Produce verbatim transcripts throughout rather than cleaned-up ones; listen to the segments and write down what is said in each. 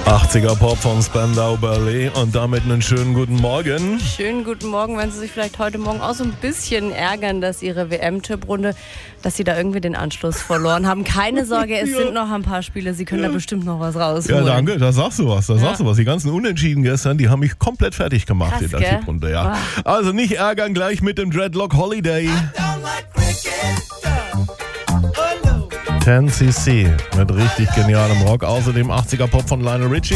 achtziger Pop von Spandau Ballet und damit einen schönen guten Morgen. Schönen guten Morgen, wenn Sie sich vielleicht heute Morgen auch so ein bisschen ärgern, dass Ihre W M-Tipprunde, dass Sie da irgendwie den Anschluss verloren haben. Keine Sorge, es ja. sind noch ein paar Spiele, Sie können ja. da bestimmt noch was rausholen. Ja, danke, da sagst du was, da ja. sagst du was. Die ganzen Unentschieden gestern, die haben mich komplett fertig gemacht Krass, in der gell? Tipprunde. Ja. Oh. Also nicht ärgern, gleich mit dem Dreadlock Holiday. ten C C mit richtig genialem Rock. Außerdem achtziger Pop von Lionel Richie.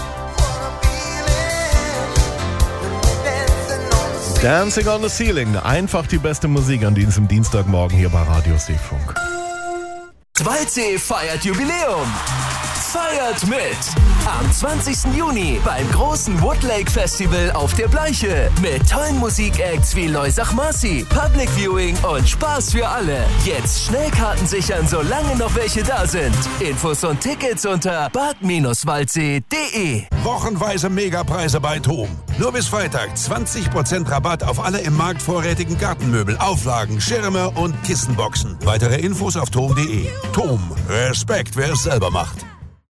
Dancing on the Ceiling. Einfach die beste Musik an diesem Dienstagmorgen hier bei Radio Seefunk. zwei C feiert Jubiläum. Feiert mit! Am zwanzigsten Juni beim großen Woodlake Festival auf der Bleiche. Mit tollen Musikacts wie Loisach Marcy, Public Viewing und Spaß für alle. Jetzt Schnellkarten sichern, solange noch welche da sind. Infos und Tickets unter bad waldsee punkt de. Wochenweise Megapreise bei Thom. Nur bis Freitag zwanzig Prozent Rabatt auf alle im Markt vorrätigen Gartenmöbel, Auflagen, Schirme und Kissenboxen. Weitere Infos auf thom punkt de. Thom. Respekt, wer es selber macht.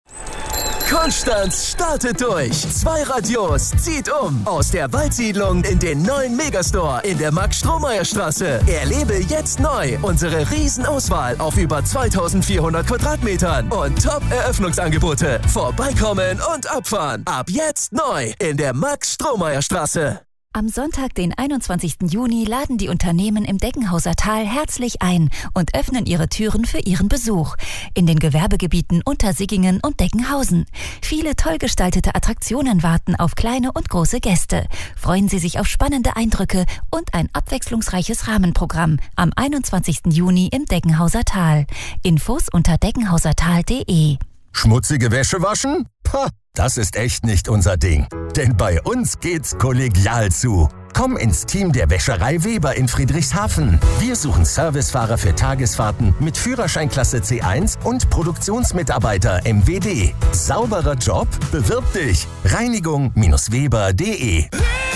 Konstanz startet durch. Zwei Radios zieht um. Aus der Waldsiedlung in den neuen Megastore in der Max-Strohmeier-Straße. Erlebe jetzt neu unsere Riesenauswahl auf über zweitausendvierhundert Quadratmetern und Top-Eröffnungsangebote. Vorbeikommen und abfahren. Ab jetzt neu in der Max-Strohmeier-Straße. Am Sonntag, den einundzwanzigsten Juni, laden die Unternehmen im Deggenhauser Tal herzlich ein und öffnen ihre Türen für ihren Besuch. In den Gewerbegebieten Untersiggingen und Deggenhausen. Viele toll gestaltete Attraktionen warten auf kleine und große Gäste. Freuen Sie sich auf spannende Eindrücke und ein abwechslungsreiches Rahmenprogramm am einundzwanzigsten Juni im Deggenhauser Tal. Infos unter deggenhausertal punkt de. Schmutzige Wäsche waschen? Pah, das ist echt nicht unser Ding. Denn bei uns geht's kollegial zu. Komm ins Team der Wäscherei Weber in Friedrichshafen. Wir suchen Servicefahrer für Tagesfahrten mit Führerscheinklasse C eins und Produktionsmitarbeiter M W D. Sauberer Job? Bewirb dich. Reinigung Weber punkt de.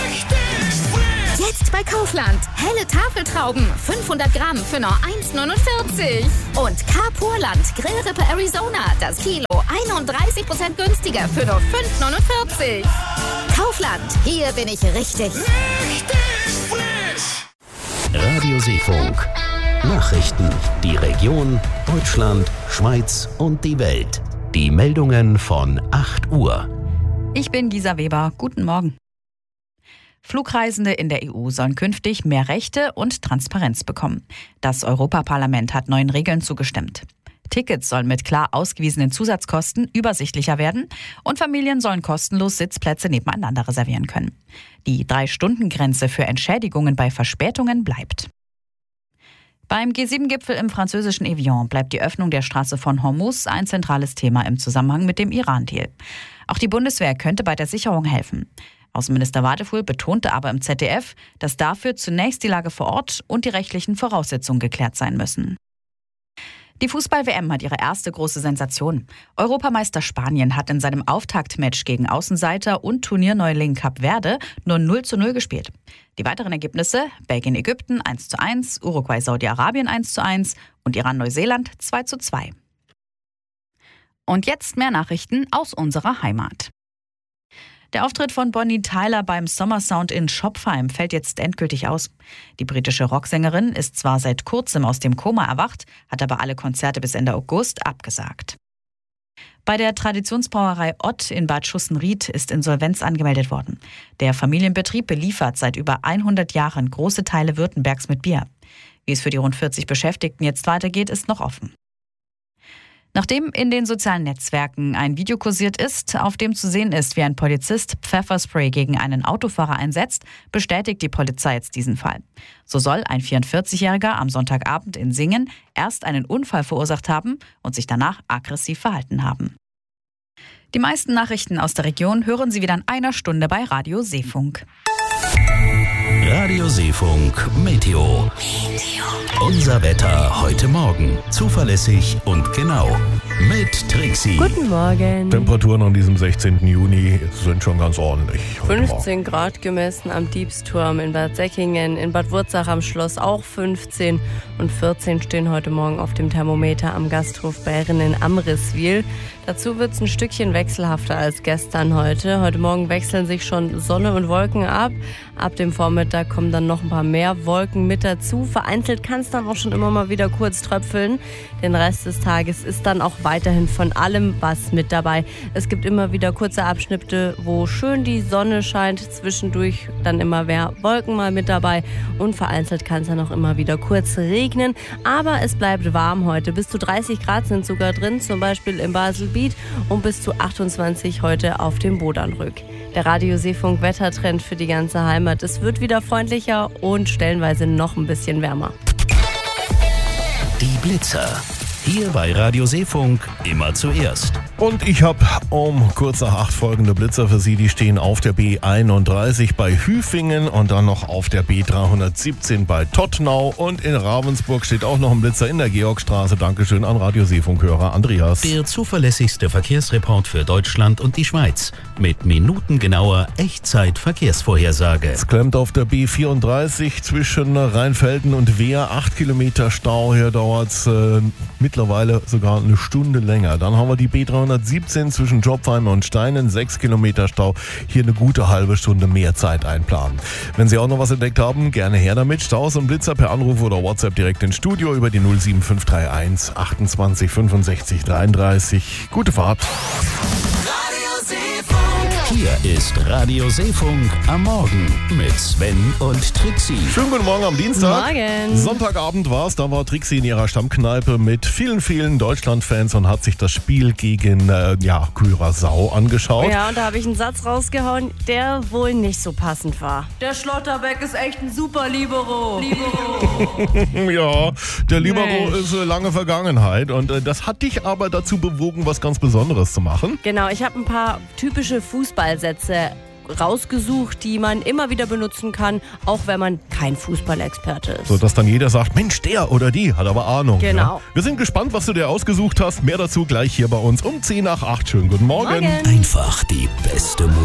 Jetzt bei Kaufland. Helle Tafeltrauben. fünfhundert Gramm für nur eins neunundvierzig. Und Carpurland Grillrippe Arizona. Das Kilo einunddreißig Prozent günstiger für nur fünf neunundvierzig. Kaufland. Hier bin ich richtig. Richtig frisch. Radio Seefunk. Nachrichten. Die Region, Deutschland, Schweiz und die Welt. Die Meldungen von acht Uhr. Ich bin Gisa Weber. Guten Morgen. Flugreisende in der E U sollen künftig mehr Rechte und Transparenz bekommen. Das Europaparlament hat neuen Regeln zugestimmt. Tickets sollen mit klar ausgewiesenen Zusatzkosten übersichtlicher werden und Familien sollen kostenlos Sitzplätze nebeneinander reservieren können. Die Drei-Stunden-Grenze für Entschädigungen bei Verspätungen bleibt. Beim G sieben Gipfel im französischen Evian bleibt die Öffnung der Straße von Hormuz ein zentrales Thema im Zusammenhang mit dem Iran-Deal. Auch die Bundeswehr könnte bei der Sicherung helfen. Außenminister Wadefuhl betonte aber im Z D F, dass dafür zunächst die Lage vor Ort und die rechtlichen Voraussetzungen geklärt sein müssen. Die Fußball-W M hat ihre erste große Sensation. Europameister Spanien hat in seinem Auftaktmatch gegen Außenseiter und Turnierneuling Kap Verde nur null zu null gespielt. Die weiteren Ergebnisse: Belgien-Ägypten eins zu eins, Uruguay-Saudi-Arabien eins zu eins und Iran-Neuseeland zwei zu zwei. Und jetzt mehr Nachrichten aus unserer Heimat. Der Auftritt von Bonnie Tyler beim Summer Sound in Schopfheim fällt jetzt endgültig aus. Die britische Rocksängerin ist zwar seit kurzem aus dem Koma erwacht, hat aber alle Konzerte bis Ende August abgesagt. Bei der Traditionsbrauerei Ott in Bad Schussenried ist Insolvenz angemeldet worden. Der Familienbetrieb beliefert seit über hundert Jahren große Teile Württembergs mit Bier. Wie es für die rund vierzig Beschäftigten jetzt weitergeht, ist noch offen. Nachdem in den sozialen Netzwerken ein Video kursiert ist, auf dem zu sehen ist, wie ein Polizist Pfefferspray gegen einen Autofahrer einsetzt, bestätigt die Polizei jetzt diesen Fall. So soll ein vierundvierzigjähriger am Sonntagabend in Singen erst einen Unfall verursacht haben und sich danach aggressiv verhalten haben. Die meisten Nachrichten aus der Region hören Sie wieder in einer Stunde bei Radio Seefunk. Radio Seefunk Meteo. Unser Wetter heute Morgen. Zuverlässig und genau. Mit Trixie. Guten Morgen. Temperaturen an diesem sechzehnten Juni sind schon ganz ordentlich. fünfzehn Grad gemessen am Diebsturm in Bad Säckingen, in Bad Wurzach am Schloss auch fünfzehn und vierzehn stehen heute Morgen auf dem Thermometer am Gasthof Bären in Amriswil. Dazu wird es ein Stückchen wechselhafter als gestern heute. Heute Morgen wechseln sich schon Sonne und Wolken ab. Ab dem Vormittag kommen dann noch ein paar mehr Wolken mit dazu. Vereinzelt kann es dann auch schon immer mal wieder kurz tröpfeln. Den Rest des Tages ist dann auch weiterhin von allem was mit dabei. Es gibt immer wieder kurze Abschnitte, wo schön die Sonne scheint. Zwischendurch dann immer mehr Wolken mal mit dabei. Und vereinzelt kann es dann auch immer wieder kurz regnen. Aber es bleibt warm heute. Bis zu dreißig Grad sind sogar drin, zum Beispiel im Baselbiet. Und bis zu achtundzwanzig heute auf dem Bodernrück. Der Radio Seefunk Wettertrend für die ganze Heimat. Es wird wieder freundlicher und stellenweise noch ein bisschen wärmer. Die Blitzer. Hier bei Radio Seefunk immer zuerst. Und ich habe um kurz nach acht folgende Blitzer für Sie. Die stehen auf der B einunddreißig bei Hüfingen und dann noch auf der B dreihundertsiebzehn bei Tottnau. Und in Ravensburg steht auch noch ein Blitzer in der Georgstraße. Dankeschön an Radio Seefunk-Hörer Andreas. Der zuverlässigste Verkehrsreport für Deutschland und die Schweiz. Mit minutengenauer Echtzeit-Verkehrsvorhersage. Es klemmt auf der B vierunddreißig zwischen Rheinfelden und Wehr. Acht Kilometer Stau. Hier dauert es äh, mittlerweile sogar eine Stunde länger. Dann haben wir die B dreihundertsiebzehn zwischen Jopfheim und Steinen. Sechs Kilometer Stau. Hier eine gute halbe Stunde mehr Zeit einplanen. Wenn Sie auch noch was entdeckt haben, gerne her damit. Staus und Blitzer per Anruf oder WhatsApp direkt ins Studio über die null sieben fünf drei eins achtundzwanzig fünfundsechzig dreiunddreißig. Gute Fahrt. Hier ist Radio Seefunk am Morgen mit Sven und Trixie. Schönen guten Morgen am Dienstag. Morgen. Sonntagabend war es, da war Trixie in ihrer Stammkneipe mit vielen, vielen Deutschland-Fans und hat sich das Spiel gegen äh, ja, Curaçao angeschaut. Ja, und da habe ich einen Satz rausgehauen, der wohl nicht so passend war. Der Schlotterbeck ist echt ein super Libero. Libero. Ja, der Libero Mensch. ist äh, lange Vergangenheit und äh, das hat dich aber dazu bewogen, was ganz Besonderes zu machen. Genau, ich habe ein paar typische Fußballsätze rausgesucht, die man immer wieder benutzen kann, auch wenn man kein Fußballexperte ist. So dass dann jeder sagt, Mensch, der oder die hat aber Ahnung. Genau. Ja? Wir sind gespannt, was du dir ausgesucht hast. Mehr dazu gleich hier bei uns um zehn nach acht. Schönen guten Morgen. Morgen. Einfach die beste Musik.